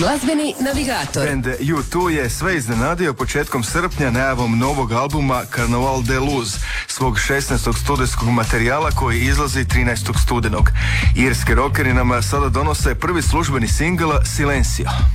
Glazbeni navigator. Band U2 je sve iznenadio početkom srpnja najavom novog albuma Carnaval de Luz, svog 16. studijskog materijala koji izlazi 13. studenog. Irski rockeri nam sada donose prvi službeni singl Silencio.